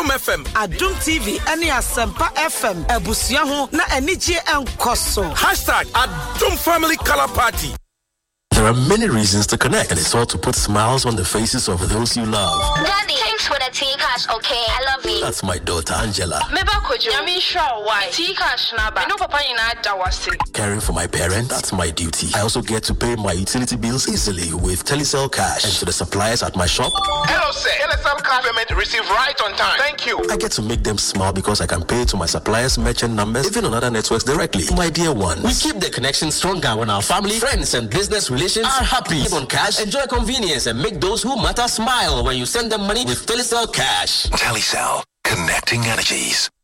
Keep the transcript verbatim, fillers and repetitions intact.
Adum F M, Adum T V, any Asempa F M, Ebusia ho na enije enkoso. Hashtag Adum Family Color Party. There are many reasons to connect, and it's all to put smiles on the faces of those you love. Daddy, thanks for the tea cash, okay? I love you. That's my daughter, Angela. Caring for my parents, that's my duty. I also get to pay my utility bills easily with Telecel Cash. And to the suppliers at my shop. Hello, sir. Telecel Cash payment received right on time. Thank you. I get to make them smile because I can pay to my suppliers' merchant numbers, even on other networks directly. My dear ones, we keep the connection stronger when our family, friends, and business relations are happy. Live on cash, enjoy convenience, and make those who matter smile when you send them money with Telecel Cash. Telecel, connecting energies.